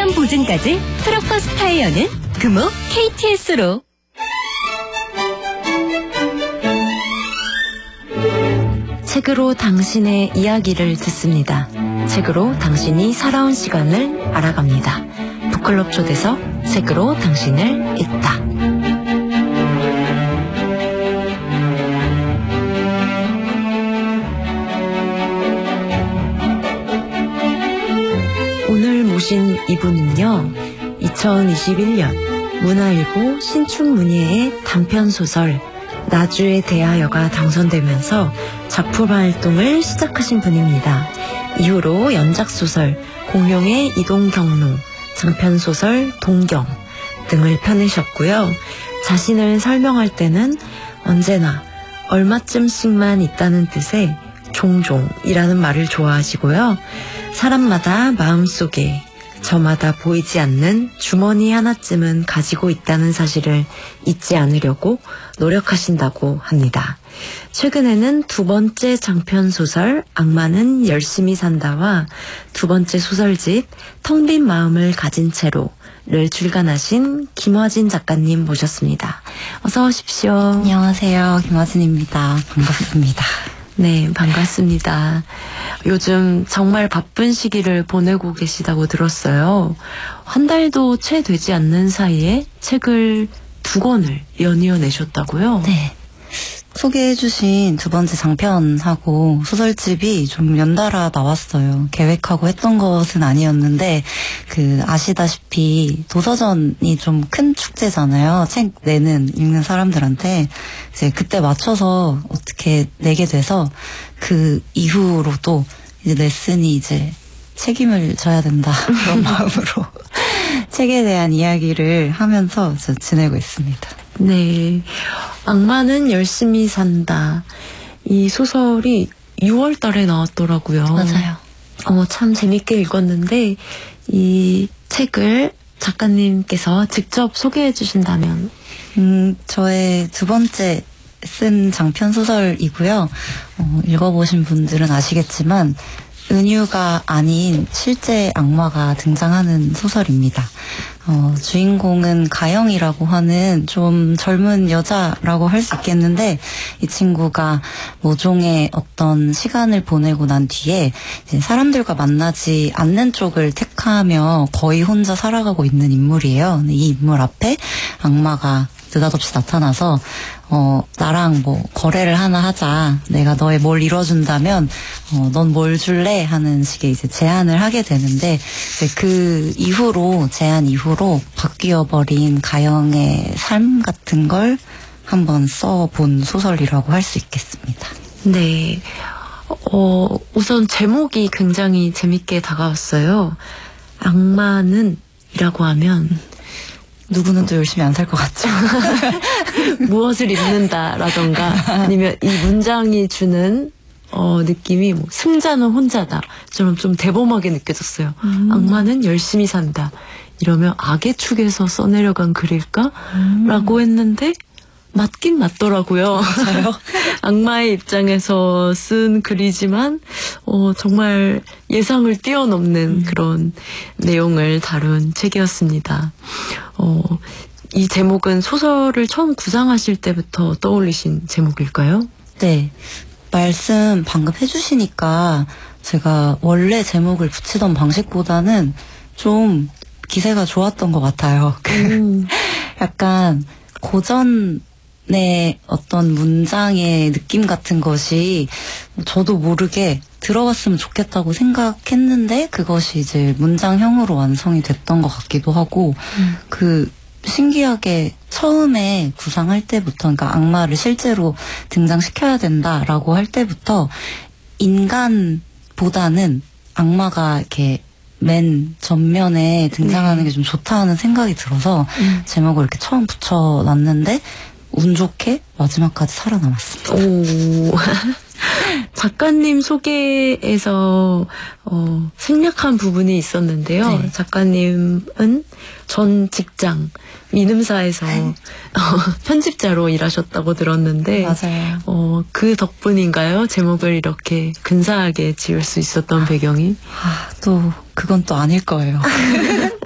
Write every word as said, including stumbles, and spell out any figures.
년 보증까지 트럭버스 타이어는 금호 케이티에스로. 책으로 당신의 이야기를 듣습니다. 책으로 당신이 살아온 시간을 알아갑니다. 북클럽 초대석 책으로 당신을 읽다. 오늘 모신 이분은요, 이천이십일 년 문화일보 신춘문예의 단편소설 나주에 대하여가 당선되면서 작품 활동을 시작하신 분입니다. 이후로 연작소설 공룡의 이동경로, 장편소설 동경 등을 펴내셨고요. 자신을 설명할 때는 언제나 얼마쯤씩만 있다는 뜻의 종종이라는 말을 좋아하시고요. 사람마다 마음속에 저마다 보이지 않는 주머니 하나쯤은 가지고 있다는 사실을 잊지 않으려고 노력하신다고 합니다. 최근에는 두 번째 장편소설 악마는 열심히 산다와 두 번째 소설집 텅 빈 마음을 가진 채로를 출간하신 김화진 작가님 모셨습니다. 어서 오십시오. 안녕하세요. 김화진입니다. 반갑습니다. 네, 반갑습니다. 요즘 정말 바쁜 시기를 보내고 계시다고 들었어요. 한 달도 채 되지 않는 사이에 책을 두 권을 연이어 내셨다고요? 네. 소개해주신 두 번째 장편하고 소설집이 좀 연달아 나왔어요. 계획하고 했던 것은 아니었는데, 그, 아시다시피 도서전이 좀 큰 축제잖아요. 책 내는, 읽는 사람들한테. 이제 그때 맞춰서 어떻게 내게 돼서 그 이후로도 이제 냈으니 이제 책임을 져야 된다. 그런 마음으로 책에 대한 이야기를 하면서 저 지내고 있습니다. 네. 악마는 열심히 산다. 이 소설이 유월 달에 나왔더라고요. 맞아요. 어, 참 재밌게 읽었는데, 이 책을 작가님께서 직접 소개해 주신다면? 음, 저의 두 번째 쓴 장편 소설이고요. 어, 읽어보신 분들은 아시겠지만, 은유가 아닌 실제 악마가 등장하는 소설입니다. 어, 주인공은 가영이라고 하는 좀 젊은 여자라고 할 수 있겠는데, 이 친구가 모종의 어떤 시간을 보내고 난 뒤에 이제 사람들과 만나지 않는 쪽을 택하며 거의 혼자 살아가고 있는 인물이에요. 이 인물 앞에 악마가 느닷없이 나타나서 어 나랑 뭐 거래를 하나 하자. 내가 너의 뭘 이뤄준다면 어 넌 뭘 줄래? 하는 식의 이제 제안을 하게 되는데, 이제 그 이후로 제안 이후로 바뀌어버린 가영의 삶 같은 걸 한번 써본 소설이라고 할 수 있겠습니다. 네. 어, 우선 제목이 굉장히 재밌게 다가왔어요. 악마는 이라고 하면 누구는 또 열심히 안 살 것 같죠. 무엇을 입는다라던가 아니면 이 문장이 주는 어, 느낌이 뭐 승자는 혼자다처럼 좀 대범하게 느껴졌어요. 음. 악마는 열심히 산다. 이러면 악의 축에서 써내려간 글일까? 음. 라고 했는데 맞긴 맞더라고요. 맞아요. 악마의 입장에서 쓴 글이지만 어, 정말 예상을 뛰어넘는 음. 그런 내용을 다룬 책이었습니다. 어, 이 제목은 소설을 처음 구상하실 때부터 떠올리신 제목일까요? 네. 말씀 방금 해주시니까 제가 원래 제목을 붙이던 방식보다는 좀 기세가 좋았던 것 같아요. 음. 약간 고전 네, 어떤 문장의 느낌 같은 것이 저도 모르게 들어갔으면 좋겠다고 생각했는데, 그것이 이제 문장형으로 완성이 됐던 것 같기도 하고, 음. 그 신기하게 처음에 구상할 때부터, 그러니까 악마를 실제로 등장시켜야 된다라고 할 때부터 인간보다는 악마가 이렇게 맨 전면에 등장하는 네. 게 좀 좋다 하는 생각이 들어서 음. 제목을 이렇게 처음 붙여놨는데, 운 좋게 마지막까지 살아남았습니다. 오. 작가님 소개에서 어, 생략한 부분이 있었는데요. 네. 작가님은 전 직장 민음사에서 어, 편집자로 일하셨다고 들었는데 맞아요. 어, 그 덕분인가요? 제목을 이렇게 근사하게 지을 수 있었던 배경이? 아, 또 그건 또 아닐 거예요.